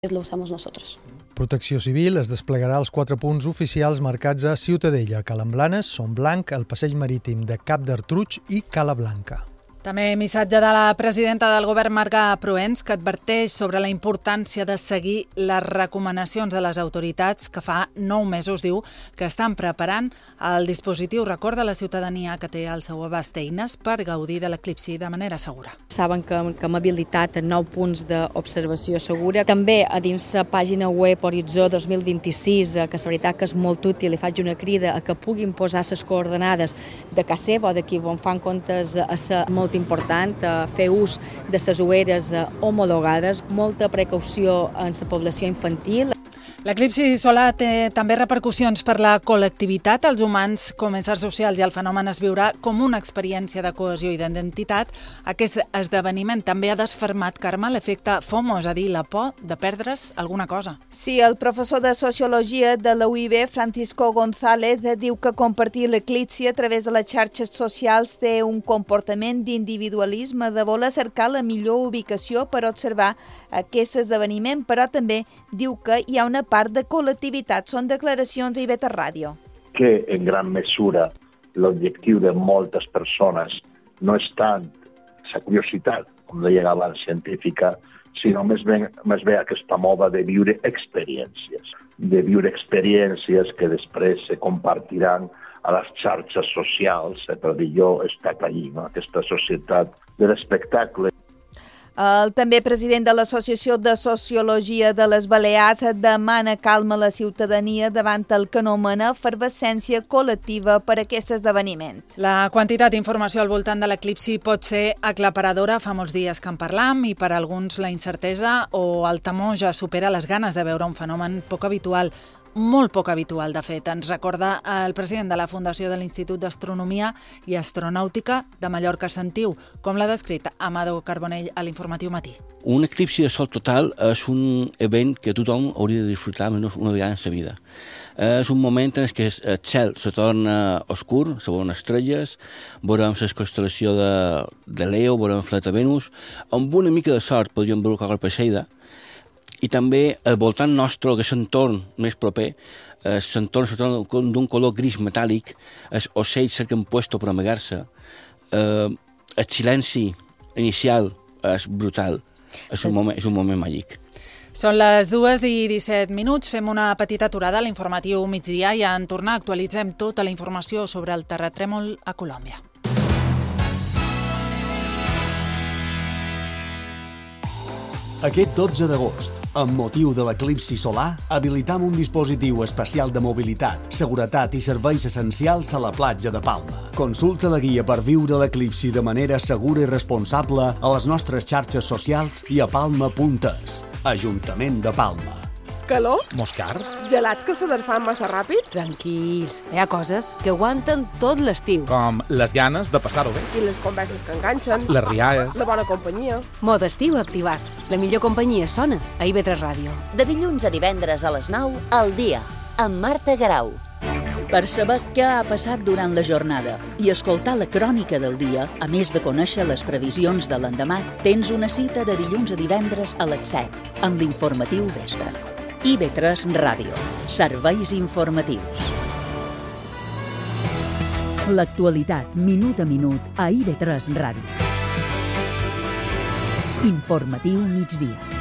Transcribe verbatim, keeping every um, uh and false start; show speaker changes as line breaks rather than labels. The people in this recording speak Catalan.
lo usamos nosotros.
Protecció Civil es desplegarà als quatre punts oficials marcats a Ciutadella, Calamblanes, Son Blanc, el Passeig Marítim de Cap d'Artruig i Cala Blanca.
També missatge de la presidenta del govern, Marga Proens, que adverteix sobre la importància de seguir les recomanacions de les autoritats que fa nou mesos, diu, que estan preparant el dispositiu recorda la ciutadania que té al seu abast eines per gaudir de l'eclipsi de manera segura.
Saben que, que hem habilitat nou punts d'observació segura. També a dins la pàgina web Horitzó dos mil vint-i-sis, que és veritat que és molt útil i faig una crida a que puguin posar les coordenades de casa seva o d'aquí on fan comptes a ser molt important, fer ús de les ulleres homologades, molta precaució en la població infantil.
L'eclipsi solar té també repercussions per la col·lectivitat. Els humans, com éssers socials, i el fenomen es viurà com una experiència de cohesió i d'identitat. Aquest esdeveniment també ha desfermat, Carme, l'efecte FOMO, és a dir, la por de perdre's alguna cosa.
Sí, el professor de Sociologia de la U I B, Francisco González, diu que compartir l'eclipsi a través de les xarxes socials té un comportament d'individualisme, de voler cercar la millor ubicació per observar aquest esdeveniment, però també diu que hi ha una part de col·lectivitat. Són declaracions a I V tres Ràdio.
Que en gran mesura l'objectiu de moltes persones no és tant la curiositat, com deia abans, científica, sinó més bé, més bé aquesta moda de viure experiències, de viure experiències que després se compartiran a les xarxes socials, eh, per dir jo he estat allí, no? Aquesta societat de l'espectacle.
El també president de l'Associació de Sociologia de les Balears demana calma a la ciutadania davant el que anomena efervescència col·lectiva per aquest esdeveniment.
La quantitat d'informació al voltant de l'eclipsi pot ser aclaparadora. Fa molts dies que en parlam i per alguns la incertesa o el temor ja supera les ganes de veure un fenomen poc habitual. Molt poc habitual, de fet. Ens recorda el president de la Fundació de l'Institut d'Astronomia i Astronàutica de Mallorca Sentiu, com l'ha descrit Amado Carbonell a l'Informatiu Matí.
Un eclipsi de sol total és un event que tothom hauria de disfrutar almenys una vegada en sa vida. És un moment en què el cel se torna oscur, se veuen estrelles, veurem la constel·lació de, de Leo, veurem el planeta Venus, amb una mica de sort podríem veure qualque Perseida, i també al voltant nostre, que és l'entorn més proper, és l'entorn d'un color gris metàl·lic, els ocells cerquen puesto per amagar-se, eh, el silenci inicial és brutal, és un moment, és un moment màgic.
Són les dues i disset minuts, fem una petita aturada a l'informatiu migdia i en tornar actualitzem tota la informació sobre el terratrèmol a Colòmbia.
Aquest dotze d'agost, amb motiu de l'eclipsi solar, habilitam un dispositiu especial de mobilitat, seguretat i serveis essencials a la platja de Palma. Consulta la guia per viure l'eclipsi de manera segura i responsable a les nostres xarxes socials i a palma punt es. Ajuntament de Palma.
Calor?
Moscars?
Gelats que se desfan massa ràpid?
Tranquils, hi ha coses que aguanten tot l'estiu.
Com les ganes de passar-ho bé.
I les converses que enganxen.
Les rialles.
La bona companyia.
Mode estiu activat. La millor companyia sona a I V tres Ràdio.
De dilluns a divendres a les nou, al dia, amb Marta Garau. Per saber què ha passat durant la jornada i escoltar la crònica del dia, a més de conèixer les previsions de l'endemà, tens una cita de dilluns a divendres a les set, amb l'informatiu vespre. I V tres Ràdio. Serveis informatius.
L'actualitat, minut a minut, a I V tres Ràdio. Informatiu migdia.